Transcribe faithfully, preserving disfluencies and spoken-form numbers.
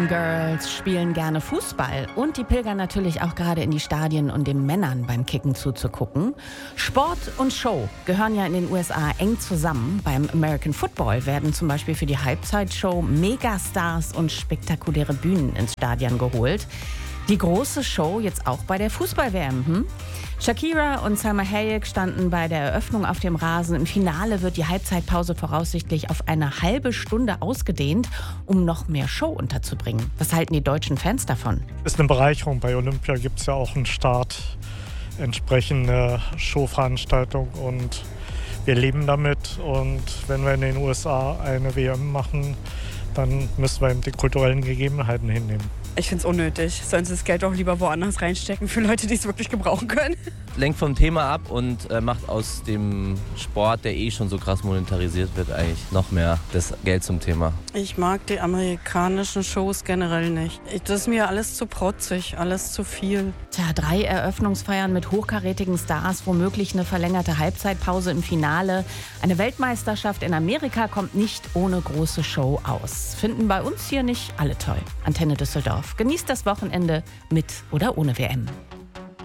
Girls spielen gerne Fußball und die pilgern natürlich auch gerade in die Stadien, um den Männern beim Kicken zuzugucken. Sport und Show gehören ja in den U S A eng zusammen. Beim American Football werden zum Beispiel für die Halbzeitshow Megastars und spektakuläre Bühnen ins Stadion geholt. Die große Show jetzt auch bei der Fußball-W M. Hm? Shakira und Salma Hayek standen bei der Eröffnung auf dem Rasen. Im Finale wird die Halbzeitpause voraussichtlich auf eine halbe Stunde ausgedehnt, um noch mehr Show unterzubringen. Was halten die deutschen Fans davon? Ist eine Bereicherung. Bei Olympia gibt es ja auch einen Start, entsprechende Showveranstaltung und wir leben damit. Und wenn wir in den U S A eine W M machen, dann müssen wir eben die kulturellen Gegebenheiten hinnehmen. Ich finde es unnötig. Sollen sie das Geld auch lieber woanders reinstecken für Leute, die es wirklich gebrauchen können. Lenkt vom Thema ab und äh, macht aus dem Sport, der eh schon so krass monetarisiert wird, eigentlich noch mehr das Geld zum Thema. Ich mag die amerikanischen Shows generell nicht. Ich, das ist mir alles zu protzig, alles zu viel. Tja, drei Eröffnungsfeiern mit hochkarätigen Stars, womöglich eine verlängerte Halbzeitpause im Finale. Eine Weltmeisterschaft in Amerika kommt nicht ohne große Show aus. Finden bei uns hier nicht alle toll. Antenne Düsseldorf. Genießt das Wochenende mit oder ohne W M.